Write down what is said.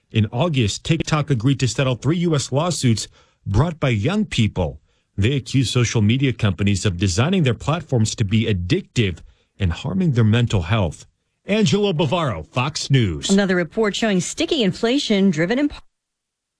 In August, TikTok agreed to settle 3 U.S. lawsuits brought by young people. They accuse social media companies of designing their platforms to be addictive and harming their mental health. Angelo Bavaro, Fox News. Another report showing sticky inflation driven in part